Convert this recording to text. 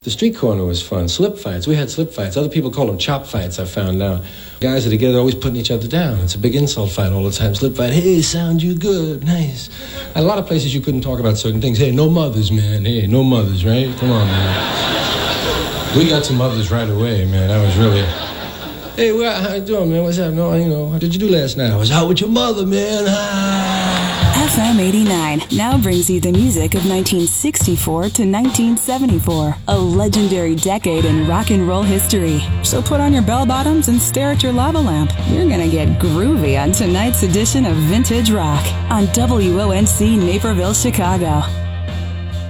The street corner was fun. Slip fights. We had slip fights. Other people call them chop fights, I found out. Guys that are together always putting each other down. It's a big insult fight all the time. Slip fight. Hey, sound you good. Nice. At a lot of places you couldn't talk about certain things. Hey, no mothers, man. Hey, no mothers, right? Come on, man. We got to mothers right away, man. I was really... Hey, how you doing, man? What's up? No, what did you do last night? I was out with your mother, man. FM 89 now brings you the music of 1964 to 1974, a legendary decade in rock and roll history. So put on your bell bottoms and stare at your lava lamp. You're gonna get groovy on tonight's edition of Vintage Rock on WONC Naperville, Chicago.